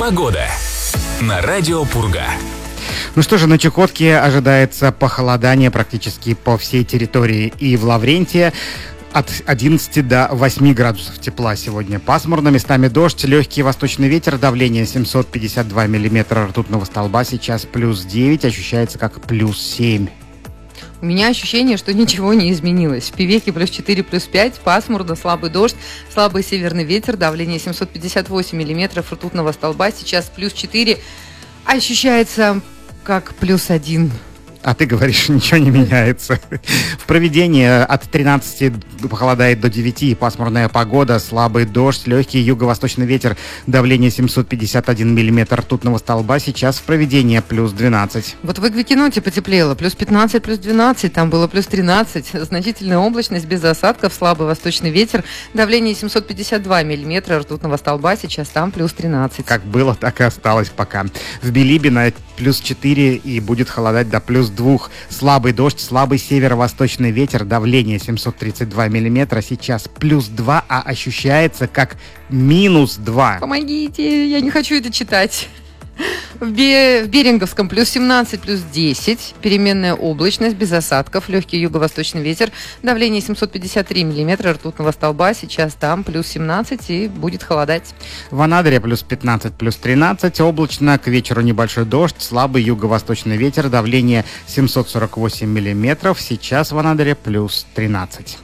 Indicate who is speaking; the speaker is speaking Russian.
Speaker 1: Погода на радио Пурга.
Speaker 2: Ну что же, на Чукотке ожидается похолодание практически по всей территории. И в Лаврентии от 11 до 8 градусов тепла сегодня. Пасмурно, местами дождь, легкий восточный ветер, давление 752 миллиметра ртутного столба, сейчас плюс 9, ощущается как плюс 7.
Speaker 3: У меня ощущение, что ничего не изменилось. В Певеке плюс 4, плюс 5, пасмурно, слабый дождь, слабый северный ветер, давление 758 миллиметров ртутного столба, сейчас плюс 4, ощущается как плюс 1.
Speaker 2: А ты говоришь, ничего не меняется. В Провидении от 13 похолодает до 9, пасмурная погода, слабый дождь, легкий юго-восточный ветер, давление 751 миллиметр ртутного столба, сейчас в Провидении плюс 12.
Speaker 3: Вот в Эквикеноте потеплело, плюс 15, плюс 12, там было плюс 13, значительная облачность, без осадков, слабый восточный ветер, давление 752 миллиметра ртутного столба, сейчас там плюс 13.
Speaker 2: Как было, так и осталось пока. В Билибино плюс 4 и будет холодать до плюс 2. Слабый дождь, слабый северо-восточный ветер, давление 732 миллиметра, сейчас плюс 2, а ощущается как минус 2.
Speaker 3: Помогите, я не хочу это читать. В Беринговском плюс 17, плюс 10, переменная облачность, без осадков, легкий юго-восточный ветер, давление 753 миллиметра ртутного столба, сейчас там плюс 17 и будет холодать.
Speaker 2: В Анадыре плюс 15, плюс 13, облачно, к вечеру небольшой дождь, слабый юго-восточный ветер, давление 748 миллиметров, сейчас в Анадыре плюс 13.